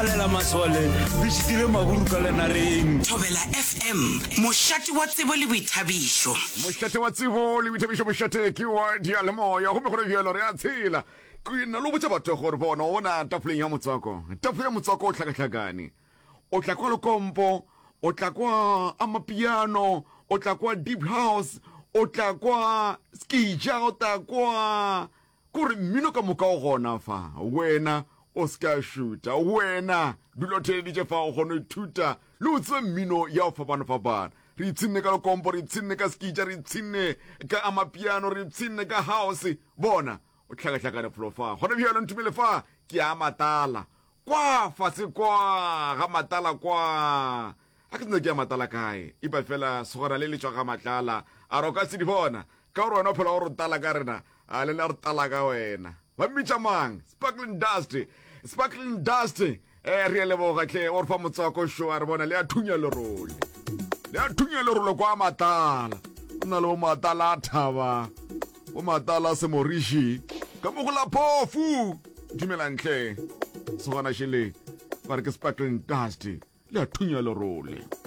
galela maswaleng re šitile maburu ka lenareng Thobela FM mošate wa tsebo le boithabišo mošate wa tsebo le boithabišo mošate ke wa dialemoya gomme gore bjalo re a tshela ke nna lo botsa batho gore bona ona tafoleng ya motswako o tlhakatlhakane o tla kwa lekompo o tla kwa amapiano o tla kwa deep house o tla kwa skija o tla kwa kore mmino ka moka o gona fa wena o ska shoota wena dilo theleditše fa o gona ithuta le o tse mmino ya o fapana re itsinne ka lekompo re itsinne ka skija re itsinne ka amapiano re itsinne ka house bona o tlhakatlhakane folofa gona bjalo ntumele fa ke a matala kwa fase kwa ga matala kwa a ke tsene ke a matala kae ipa fela segora le letswa ga matlala a re o ka se di bona ka gore wena o phela o re tala ka rena a le le re tala ka wena ba mmitša mang sparkling dust re e leboga tle o re fa motswako show a re bona le a thunya lerole kwa matala o na le o matala a thaba o matala a semoriši ka mogola phofu dumelang tle segona šele ba re ke sparkling dust le a thunya lerole